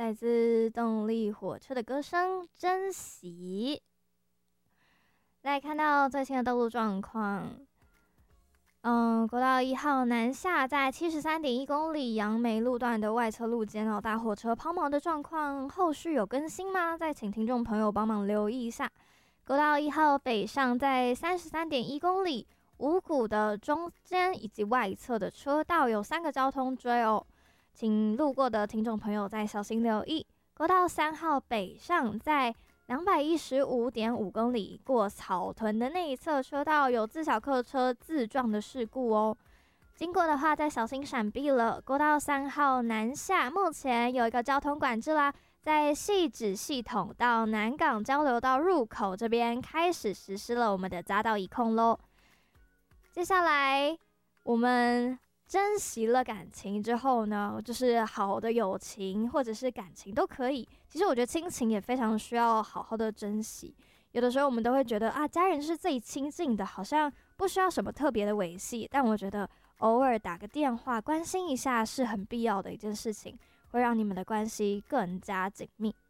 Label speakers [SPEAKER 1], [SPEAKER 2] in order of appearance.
[SPEAKER 1] 来自动力火车的歌声《珍惜》。来看到最新的道路状况，国道1号南下在73.1公里杨梅路段的外侧路肩大货车抛锚的状况，后续有更新吗？再请听众朋友帮忙留意一下。国道1号北上在33.1公里五股的中间以及外侧的车道有3个交通锥哦，请路过的听众朋友再小心留意。国道3号北上在215.5公里过草屯的那一侧车道有自小客车自撞的事故哦，经过的话再小心闪避了。国道3号南下目前有一个交通管制啦，在汐止系统到南港交流道入口这边开始实施了我们的匝道一控咯。接下来我们珍惜了感情之后呢，就是好的友情或者是感情都可以。其实我觉得亲情也非常需要好好的珍惜。有的时候我们都会觉得啊，家人是最亲近的，好像不需要什么特别的维系。但我觉得偶尔打个电话关心一下是很必要的一件事情，会让你们的关系更加紧密。